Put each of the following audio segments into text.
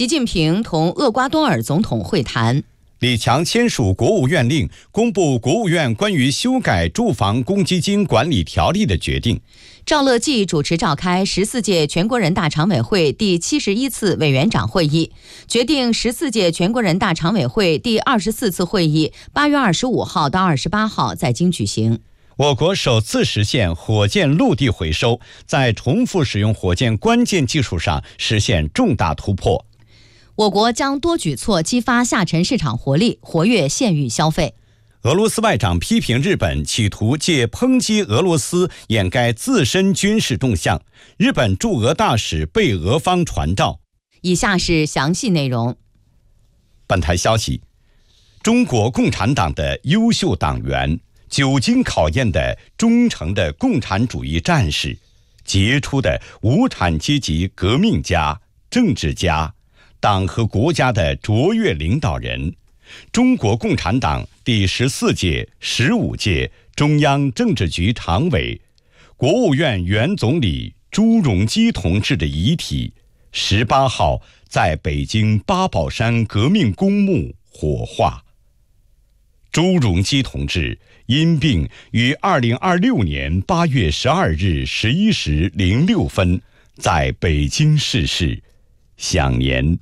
习近平同厄瓜多尔总统会谈。 李强签署国务院令，公布国务院关于修改住房公积金管理条例的决定。 赵乐际主持召开14届全国人大常委会第71次委员长会议，决定14届全国人大常委会第24次会议8月25号到28号在京举行。 我国首次实现火箭陆地回收，在重复使用火箭关键技术上实现重大突破。 我国将多举措激发下沉市场活力，活跃县域消费。 俄罗斯外长批评日本企图借抨击俄罗斯掩盖自身军事动向，日本驻俄大使被俄方传召。 以下是详细内容。 本台消息，中国共产党的优秀党员，久经考验的忠诚的共产主义战士，杰出的无产阶级革命家、政治家，党和国家的卓越领导人，中国共产党第14届、15届中央政治局常委、国务院原总理朱镕基同志的遗体18号在北京八宝山革命公墓火化。朱镕基同志因病于2026年8月12日11时06分在北京逝世，享年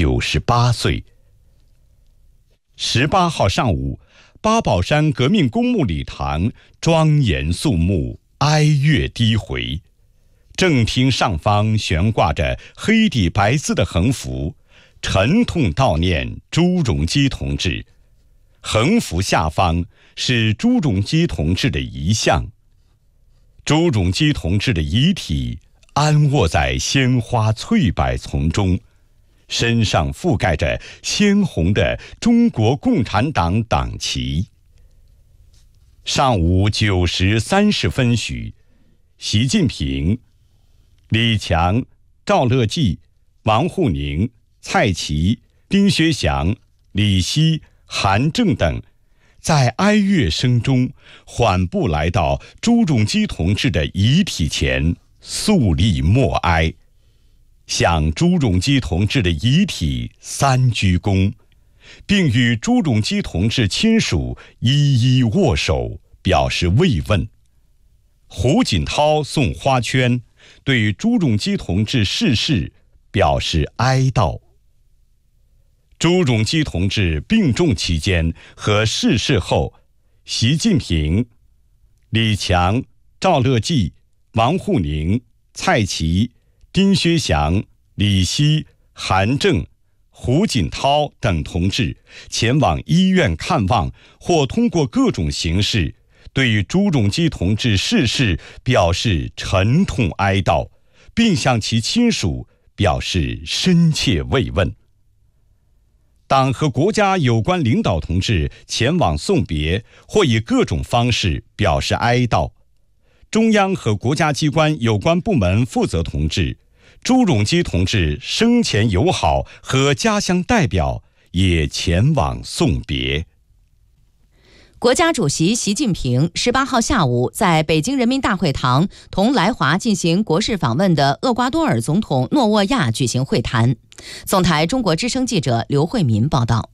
98岁。18号上午，八宝山革命公墓礼堂庄严肃穆，哀乐低回。正厅上方悬挂着黑底白字的横幅，沉痛悼念朱镕基同志。横幅下方是朱镕基同志的遗像。朱镕基同志的遗体安卧在鲜花翠柏丛中，身上覆盖着鲜红的中国共产党党旗。上午9时30分许，习近平、李强、赵乐际、王沪宁、蔡奇、丁薛祥、李希、韩正等在哀乐声中缓步来到朱镕基同志的遗体前，肃立默哀，向朱镕基同志的遗体3鞠躬，并与朱镕基同志亲属一一握手，表示慰问。胡锦涛送花圈，对朱镕基同志逝世表示哀悼。朱镕基同志病重期间和逝世后，习近平、李强、赵乐际、王沪宁、蔡奇、丁薛祥、李希、韩正、胡锦涛等同志前往医院看望，或通过各种形式对朱镕基同志逝世表示沉痛哀悼，并向其亲属表示深切慰问。党和国家有关领导同志前往送别，或以各种方式表示哀悼。中央和国家机关有关部门负责同志、朱镕基同志生前友好和家乡代表也前往送别。 国家主席习近平18号下午在北京人民大会堂同来华进行国事访问的厄瓜多尔总统诺沃亚举行会谈。总台中国之声记者刘慧民报道。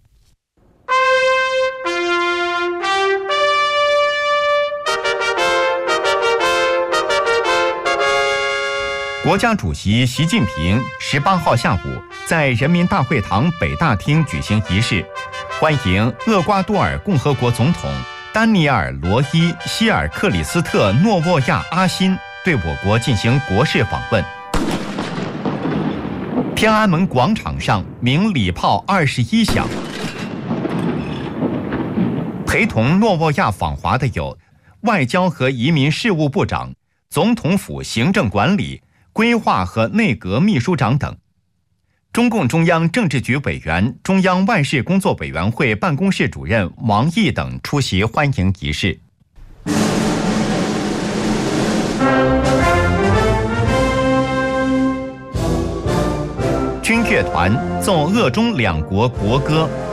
国家主席习近平18号下午在人民大会堂北大厅举行仪式，欢迎厄瓜多尔共和国总统丹尼尔·罗伊·希尔克里斯特·诺沃亚阿辛对我国进行国事访问。天安门广场上鸣礼炮21响。陪同诺沃亚访华的有外交和移民事务部长、总统府行政管理、规划和内阁秘书长等。中共中央政治局委员、中央外事工作委员会办公室主任王毅等出席欢迎仪式。军乐团奏俄中两国国歌，